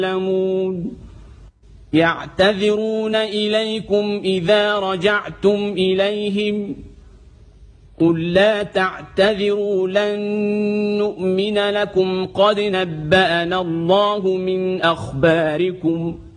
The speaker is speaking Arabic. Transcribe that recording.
يعتذرون إليكم إذا رجعتم إليهم قل لا تعتذروا لن نؤمن لكم قد نبأنا الله من أخباركم